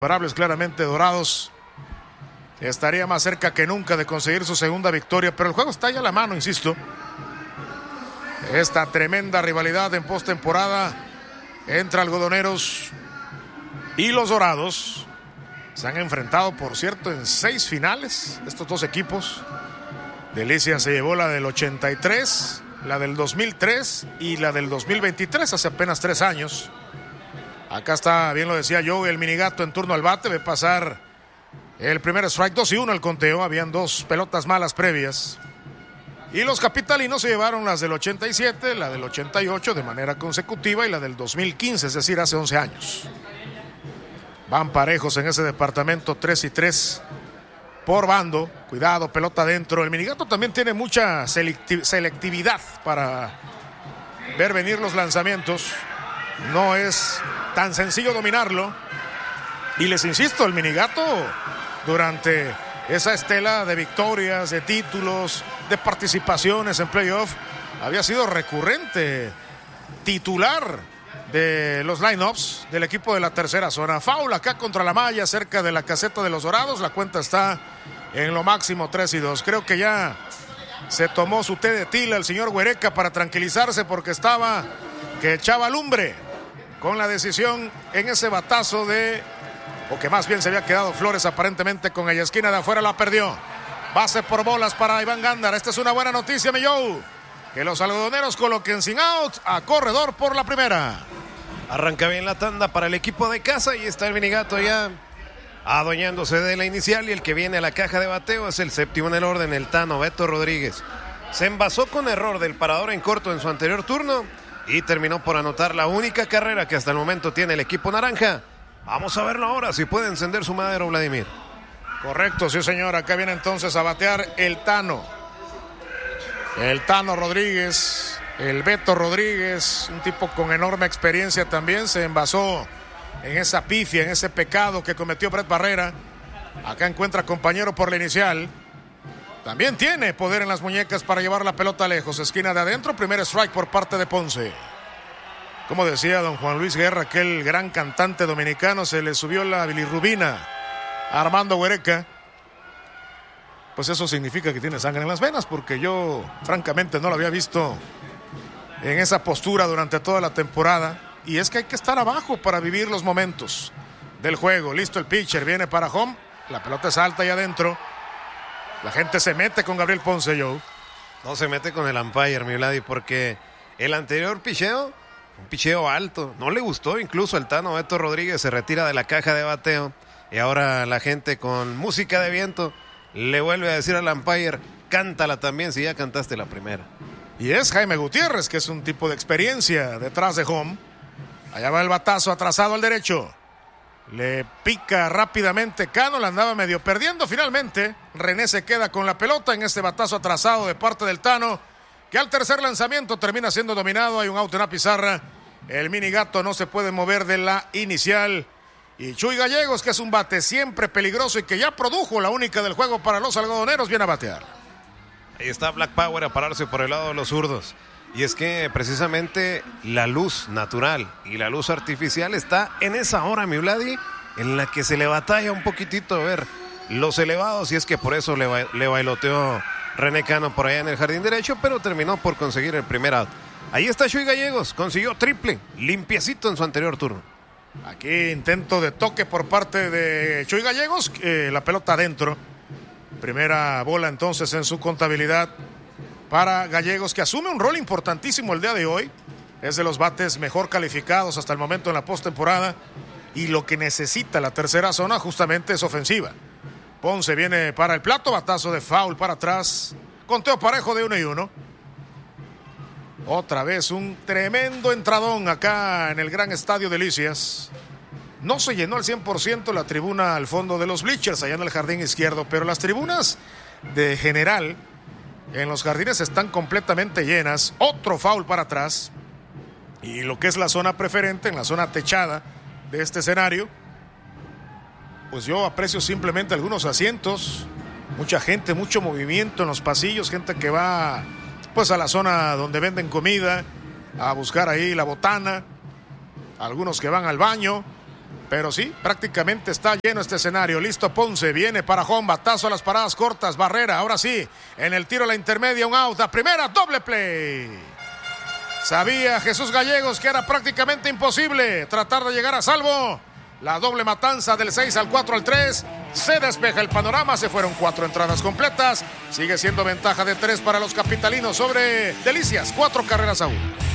Imparables claramente Dorados. Estaría más cerca que nunca de conseguir su segunda victoria, pero el juego está ya a la mano, insisto. Esta tremenda rivalidad en postemporada entre Algodoneros y los Dorados. Se han enfrentado, por cierto, en 6 finales estos dos equipos. Delicia se llevó la del 83, la del 2003 y la del 2023, hace apenas 3 años. Acá está, bien lo decía yo, el Minigato en turno al bate. Ve pasar el primer strike, 2-1 el conteo. Habían 2 pelotas malas previas. Y los capitalinos se llevaron las del 87, la del 88 de manera consecutiva y la del 2015, es decir, hace 11 años. Van parejos en ese departamento, 3-3 por bando. Cuidado, pelota adentro. El Minigato también tiene mucha selectividad para ver venir los lanzamientos. No es tan sencillo dominarlo. Y les insisto, el Minigato durante esa estela de victorias, de títulos, de participaciones en playoff, había sido recurrente titular de los lineups del equipo de la tercera zona. Foul acá contra la malla, cerca de la caseta de los Dorados. La cuenta está en lo máximo 3-2. Creo que ya se tomó su té de tila el señor Huereca para tranquilizarse, porque estaba que echaba lumbre con la decisión en ese batazo o que más bien se había quedado Flores aparentemente con ella. Esquina de afuera, la perdió. Base por bolas para Iván Gándara. Esta es una buena noticia, mi Joe. Que los algodoneros coloquen sin out a corredor por la primera. Arranca bien la tanda para el equipo de casa y está el Minigato ya adueñándose de la inicial, y el que viene a la caja de bateo es el séptimo en el orden, el Tano Beto Rodríguez. Se envasó con error del parador en corto en su anterior turno y terminó por anotar la única carrera que hasta el momento tiene el equipo naranja. Vamos a verlo ahora, si puede encender su madero, Vladimir. Correcto, sí señor. Acá viene entonces a batear el Tano. El Tano Rodríguez, el Beto Rodríguez, un tipo con enorme experiencia también. Se envasó en esa pifia, en ese pecado que cometió Brett Barrera. Acá encuentra compañero por la inicial. También tiene poder en las muñecas para llevar la pelota lejos. Esquina de adentro, primer strike por parte de Ponce. Como decía don Juan Luis Guerra, aquel gran cantante dominicano, se le subió la bilirrubina a Armando Huereca. Pues eso significa que tiene sangre en las venas, porque yo francamente no lo había visto en esa postura durante toda la temporada. Y es que hay que estar abajo para vivir los momentos del juego. Listo el pitcher, viene para home. La pelota es alta y adentro. La gente se mete con Gabriel Ponce, Joe. No se mete con el umpire, mi Vladi, porque el anterior picheo, un picheo alto, no le gustó. Incluso el Tano Beto Rodríguez se retira de la caja de bateo. Y ahora la gente con música de viento le vuelve a decir al umpire: cántala también si ya cantaste la primera. Y es Jaime Gutiérrez, que es un tipo de experiencia detrás de home. Allá va el batazo atrasado al derecho. Le pica rápidamente Cano, la andaba medio perdiendo. Finalmente René se queda con la pelota en este batazo atrasado de parte del Tano, que al tercer lanzamiento termina siendo dominado. Hay un out en la pizarra. El Minigato no se puede mover de la inicial. Y Chuy Gallegos, que es un bate siempre peligroso y que ya produjo la única del juego para los algodoneros, viene a batear. Ahí está Black Power a pararse por el lado de los zurdos. Y es que precisamente la luz natural y la luz artificial está en esa hora, mi Vladi, en la que se le batalla un poquitito a ver los elevados, y es que por eso le bailoteó René Cano por allá en el jardín derecho, pero terminó por conseguir el primer out. Ahí está Chuy Gallegos, consiguió triple, limpiecito en su anterior turno. Aquí intento de toque por parte de Chuy Gallegos, la pelota adentro. Primera bola entonces en su contabilidad para Gallegos, que asume un rol importantísimo el día de hoy. Es de los bates mejor calificados hasta el momento en la postemporada, y lo que necesita la tercera zona justamente es ofensiva. Ponce viene para el plato, batazo de foul para atrás, conteo parejo de 1-1. Otra vez un tremendo entradón acá en el gran estadio Delicias. No se llenó al 100% la tribuna al fondo de los bleachers, allá en el jardín izquierdo, pero las tribunas de general en los jardines están completamente llenas. Otro foul para atrás. Y lo que es la zona preferente, en la zona techada de este escenario, pues yo aprecio simplemente algunos asientos, mucha gente, mucho movimiento en los pasillos, gente que va pues a la zona donde venden comida, a buscar ahí la botana, algunos que van al baño. Pero sí, prácticamente está lleno este escenario. Listo Ponce, viene para home, batazo a las paradas cortas, Barrera, ahora sí, en el tiro a la intermedia, un out, la primera, doble play. Sabía Jesús Gallegos que era prácticamente imposible tratar de llegar a salvo. La doble matanza del 6 al 4 al 3, se despeja el panorama, se fueron 4 entradas completas, sigue siendo ventaja de 3 para los capitalinos sobre Delicias, 4 carreras a 1.